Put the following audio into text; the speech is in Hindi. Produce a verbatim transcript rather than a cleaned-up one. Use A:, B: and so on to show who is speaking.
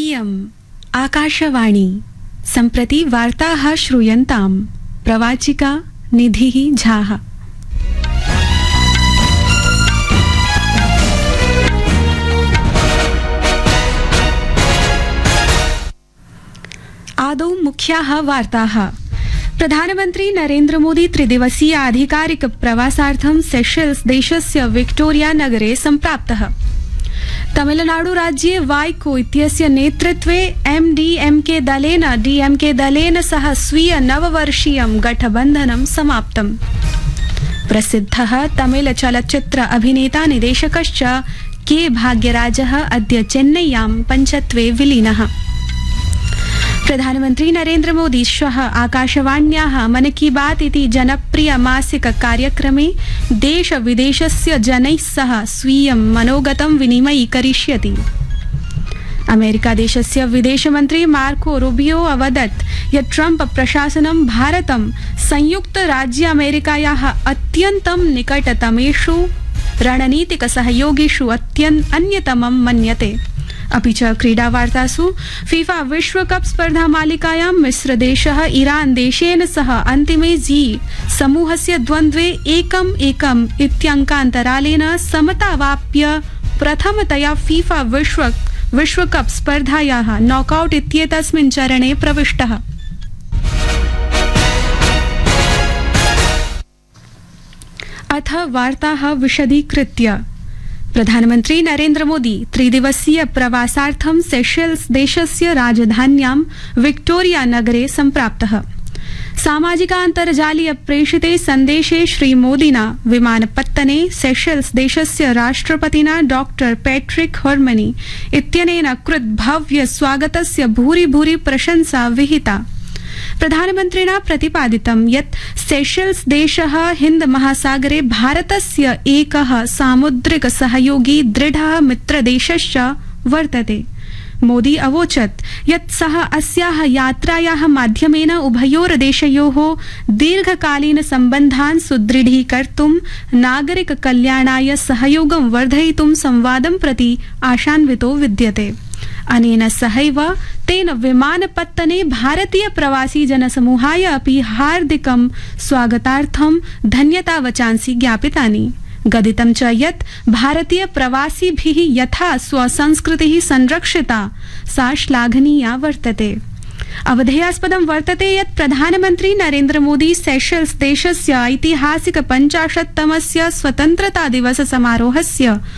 A: इयम् आकाशवाणी सम्प्रति वार्ताः श्रूयन्ताम् प्रवाचिका निधिः झाः। आदौ मुख्याः वार्ताः। प्रधानमन्त्री नरेन्द्र मोदी त्रिदिवसीय आधिकारिक प्रवासार्थं सेशेल्स देशस्य विक्टोरिया नगरे सम्प्राप्तः। तमिलनाडु राज्ये वाइको इत्यस्य नेतृत्वे एमडीएमके दलेन डीएमके दलेन सह स्वीय नववर्षीयं गठबन्धनं समाप्तम्। प्रसिद्धः तमिल चलच्चित्र अभिनेता निदेशकश्च के भाग्यराजः अद्य चेन्नय्यां पञ्चत्वे विलीनः। प्रधानमन्त्री नरेन्द्र मोदी श्वः आकाशवाण्याः मन की बात इति जनप्रिय मासिक कार्यक्रमे देश विदेशस्य जनैः सह स्वीयं मनोगतं विनिमयीकरिष्यति। अमेरिकादेशस्य विदेशमन्त्री मार्को रूबियो अवदत् यत् ट्रम्प प्रशासनं भारतं संयुक्तराज्य अमेरिकायाः अत्यन्तं निकटतमेषु रणनीतिक सहयोगिषु अत्यन् अन्यतमं मन्यते। अपि च क्रीडावार्तासु फीफा विश्वकप स्पर्धा मालिकायां मिस्रदेशः ईरान देशेन सह अन्तिमे जी समूहस्य द्वन्द्वे एकम् एकम् इत्यङ्कान्तरालेन समतावाप्य प्रथमतया फीफा विश्व विश्वकप स्पर्धायाः नॉकआउट इत्येतस्मिन् चरणे प्रविष्टः। अथ वार्ताः विशदीकृत्य। प्रधानमन्त्री नरेन्द्र मोदी त्रिदिवसीय प्रवासार्थं सेशेल्स देशस्य राजधान्यां विक्टोरिया नगरे सम्प्राप्तः। सामाजिकान्तर्जालीय प्रेषिते सन्देशे श्रीमोदिना विमानपत्तने सेशेल्स देशस्य राष्ट्रपतिना डॉक्टर पैट्रिक हर्मनी इत्यनेन कृत भव्य स्वागतस्य भूरि भूरि प्रशंसा विहिता। प्रधानमन्त्रिणा प्रतिपादितं यत् सेशेल्स देशः हिन्द महासागरे भारतस्य एकः सामुद्रिक सहयोगी दृढः मित्रदेशश्च वर्तते। मोदी अवोचत् यत् सः अस्याः यात्रायाः माध्यमेन उभयोर्देशयोः दीर्घकालीन सम्बन्धान् सुदृढीकर्तुं नागरिक कल्याणाय सहयोगं वर्धयितुं संवादं प्रति आशान्वितो विद्यते। अनेन सहैव तेन विमानपत्तने भारतीय प्रवासी जनसमूहाय अपि हार्दिकं स्वागतार्थं धन्यतावचांसि ज्ञापितानि। गदितं च यत् भारतीय प्रवासिभिः यथा स्वसंस्कृतिः संरक्षिता सा श्लाघनीया वर्तते। अवधेयास्पदं वर्तते यत् प्रधानमन्त्री नरेन्द्र मोदी सेशेल्स देशस्य ऐतिहासिक पञ्चाशत्तमस्य स्वतन्त्रता दिवस समारोहस्य